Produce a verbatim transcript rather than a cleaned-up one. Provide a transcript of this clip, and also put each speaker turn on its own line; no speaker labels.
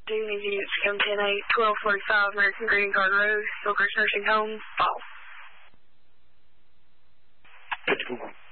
Do need units to come ten eight, twelve forty-five American Green Card Road, Silvers Nursing Home, fall.
fifty-four.